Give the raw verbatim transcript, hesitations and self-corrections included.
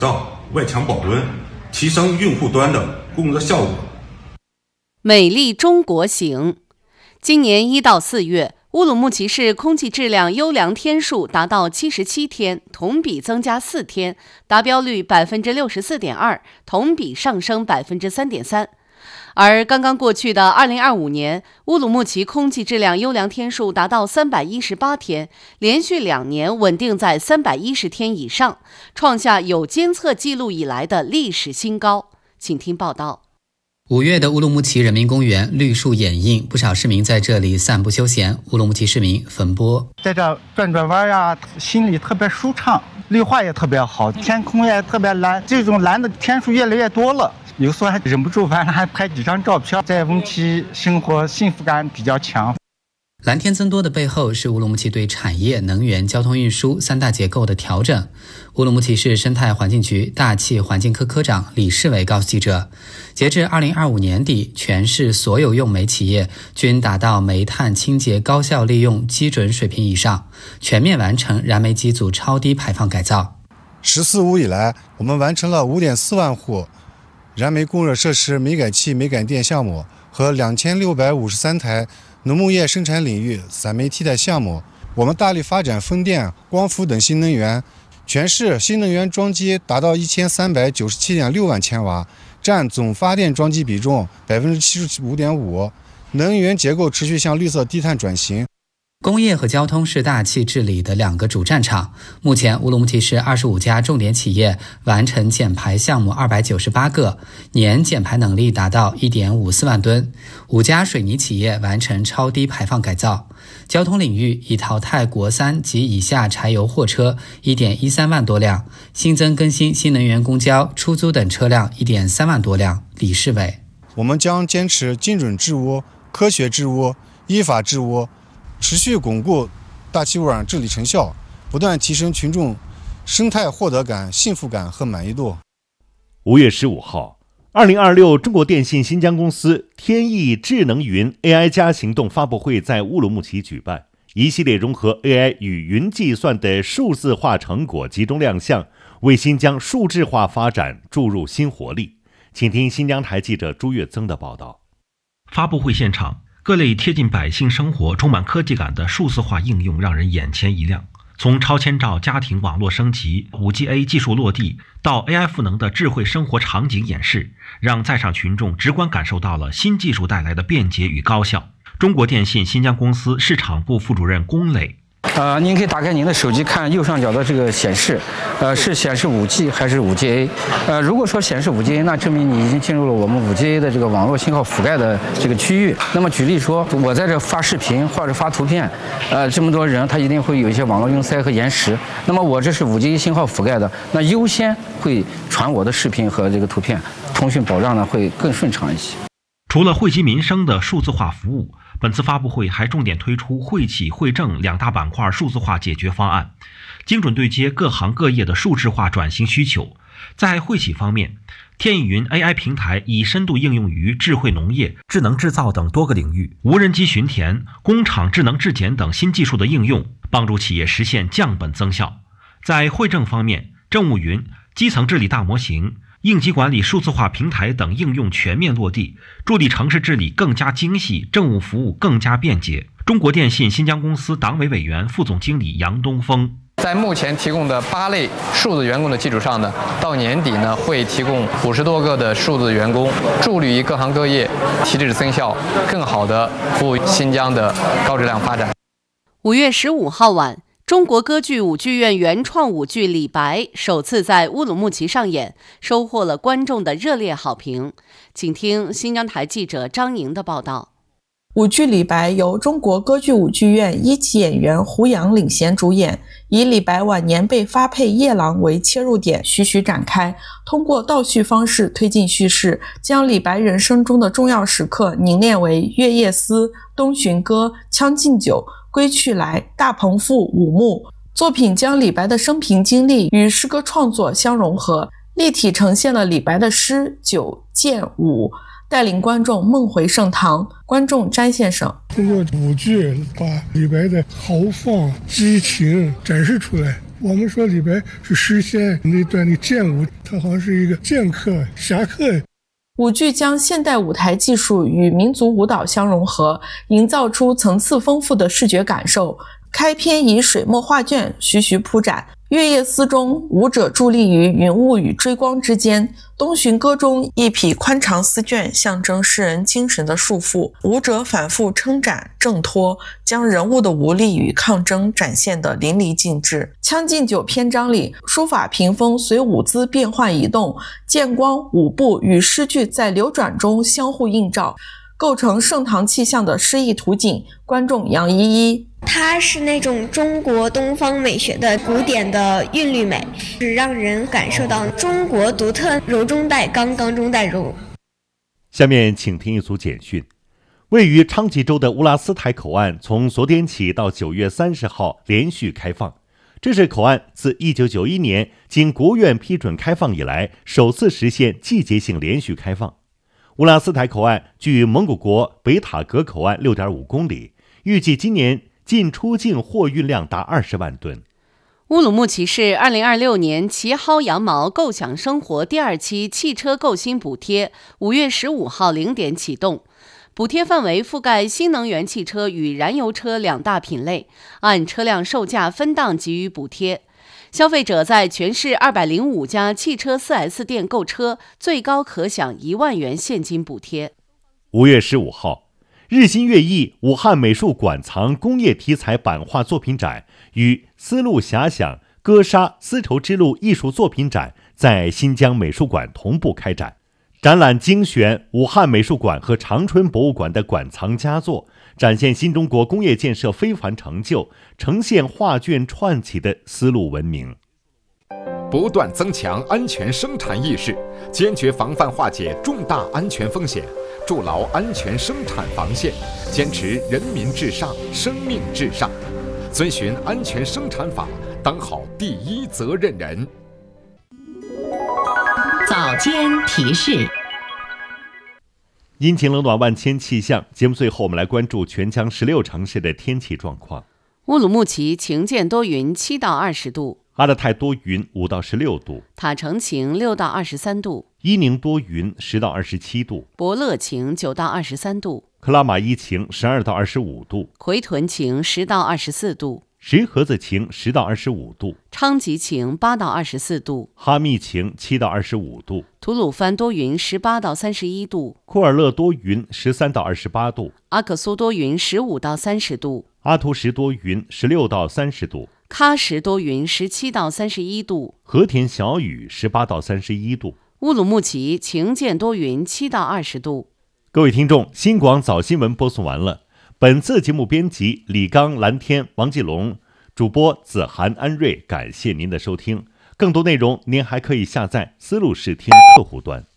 造外强保温，提升用户端的供热效果。 美丽中国行。今年一到四月，乌鲁木齐市空气质量优良天数达到七十七天，同比增加四天，达标率百分之六十四点二，同比上升百分之三点三。而刚刚过去的二零二五年，乌鲁木齐空气质量优良天数达到三百一十八天，连续两年稳定在三百一十天以上，创下有监测记录以来的历史新高。请听报道。 五月的乌鲁木齐人民公园绿树掩映，不少市民在这里散步休闲。乌鲁木齐市民冯波在这转转弯呀，心里特别舒畅，绿化也特别好，天空也特别蓝，这种蓝的天数越来越多了。有时候还忍不住，反正还拍几张照片，在乌鲁木齐生活幸福感比较强。 蓝天增多的背后是乌鲁木齐对产业、能源、交通运输三大结构的调整。乌鲁木齐市生态环境局大气环境科科长李世伟告诉记者，截至二零二五年底，全市所有用煤企业均达到煤炭清洁高效利用基准水平以上，全面完成燃煤机组超低排放改造。 十四五以来，我们完成了 五点四万户燃煤供热设施煤改气煤改电项目和两千六百五十三台农牧业生产领域散煤替代项目。我们大力发展风电、光伏等新能源，全市新能源装机达到一千三百九十七点六万千瓦，占总发电装机比重百分之七十五点五。能源结构持续向绿色低碳转型。 工业和交通是大气治理的两个主战场。目前，乌鲁木齐市二十五家重点企业完成减排项目二百九十八个，年减排能力达到 一点五四万吨。五家水泥企业完成超低排放改造。交通领域已淘汰国三及以下柴油货车 一点一三万多辆，新增更新新能源公交、出租等车辆 一点三万多辆。李世伟， 我们将坚持精准治污、科学治污、依法治污，持续巩固大气污染治理成效，不断提升群众生态获得感、幸福感和满意度。 五月十五号，二零二六中国电信新疆公司天翼智能云 A I 加行动发布会在乌鲁木齐举办，一系列融合 A I 与云计算的数字化成果集中亮相，为新疆数字化发展注入新活力。请听新疆台记者朱月增的报道。 发布会现场，各类贴近百姓生活、充满科技感的数字化应用让人眼前一亮。从超千兆家庭网络升级、五 G A 技术落地，到 A I 赋能的智慧生活场景演示，让在场群众直观感受到了新技术带来的便捷与高效。中国电信新疆公司市场部副主任龚磊。 呃，您可以打开您的手机看右上角的这个显示，呃，是显示 五 G 还是 五 G A？ 呃，如果说显示 五 G A， 那证明你已经进入了我们 五 G A 的这个网络信号覆盖的这个区域。那么举例说，我在这发视频或者发图片，呃，这么多人，他一定会有一些网络拥塞和延时。那么我这是 五 G A 信号覆盖的，那优先会传我的视频和这个图片，通讯保障呢会更顺畅一些。 除了惠及民生的数字化服务，本次发布会还重点推出惠企惠政两大板块数字化解决方案，精准对接各行各业的数字化转型需求。在惠企方面，天翼云 A I 平台已深度应用于智慧农业、智能制造等多个领域，无人机巡田、工厂智能质检等新技术的应用，帮助企业实现降本增效。在惠政方面，政务云、基层治理大模型、应急管理数字化平台等应用全面落地，助力城市治理更加精细，政务服务更加便捷。中国电信新疆公司党委委员、副总经理杨东峰， 在目前提供的八类数字员工的基础上呢，到年底呢会提供五十多个的数字员工，助力于各行各业提质增效，更好的服务新疆的高质量发展。 五月十五号晚，中国歌剧舞剧院原创舞剧《李白》首次在乌鲁木齐上演，收获了观众的热烈好评。请听新疆台记者张莹的报道。 舞剧《李白》由中国歌剧舞剧院一级演员胡杨领衔主演，以李白晚年被发配夜郎为切入点，徐徐展开，通过倒叙方式推进叙事，将李白人生中的重要时刻凝练为《月夜思》、《东巡歌》、《将进酒》、《归去来》、《大鹏赋》五幕。作品将李白的生平经历与诗歌创作相融合，立体呈现了李白的诗、酒、剑、舞，带领观众梦回盛唐。观众詹先生， 通过舞剧把李白的豪放激情展示出来， 我们说李白是诗仙那段的剑舞，他好像是一个剑客侠客。 舞剧将现代舞台技术与民族舞蹈相融合，营造出层次丰富的视觉感受。开篇以水墨画卷徐徐铺展，月夜思中，舞者伫立于云雾与追光之间。东巡歌中，一匹宽长丝卷象征诗人精神的束缚，舞者反复撑展挣脱，将人物的无力与抗争展现得淋漓尽致。《将进酒》篇章里，书法屏风随舞姿变换移动，剑光、舞步与诗句在流转中相互映照，构成盛唐气象的诗意图景。观众杨依依， 它是那种中国东方美学的古典的韵律美，是让人感受到中国独特柔中带刚，刚中带柔。 下面请听一组简讯。位于昌吉州的乌拉斯台口岸从昨天起到九月三十号连续开放，这是口岸自一九九一年经国务院批准开放以来首次实现季节性连续开放。乌拉斯台口岸距蒙古国北塔格口岸 六点五公里，预计今年进出境货运量达二十万吨。 乌鲁木齐市二零二六年旗蒿羊毛构想生活第二期汽车购新补贴五月十五号零点启动，补贴范围覆盖新能源汽车与燃油车两大品类，按车辆售价分档给予补贴。消费者在全市二百零五家汽车 四 S 店购车，最高可享一万元现金补贴。 五月十五号，日新月异武汉美术馆藏工业题材版画作品展与丝路遐想歌沙丝绸之路艺术作品展在新疆美术馆同步开展。展览精选武汉美术馆和长春博物馆的馆藏佳作，展现新中国工业建设非凡成就，呈现画卷串起的丝路文明。 不断增强安全生产意识，坚决防范化解重大安全风险，筑牢安全生产防线，坚持人民至上、生命至上，遵循安全生产法，当好第一责任人。 早间提示。 阴晴冷暖万千气象，节目最后我们来关注全疆十六城市的天气状况。 乌鲁木齐晴间多云七到二十度， 阿勒泰多云五到十六度， 塔城晴六到二十三度， 伊宁多云十到二十七度， 博乐晴九到二十三度， 克拉玛依晴十二到二十五度， 奎屯晴十到二十四度， 石河子晴十到二十五度， 昌吉晴八到二十四度， 哈密晴七到二十五度， 吐鲁番多云十八到三十一度， 库尔勒多云十三到二十八度， 阿克苏多云十五到三十度， 阿图什多云十六到三十度， 喀什多云十七到三十一度， 和田小雨十八到三十一度， 乌鲁木齐晴间多云七到二十度。 各位听众，新广早新闻播送完了。本次节目编辑李刚、蓝天、王继龙，主播子涵、安瑞，感谢您的收听。更多内容您还可以下载思路视听客户端。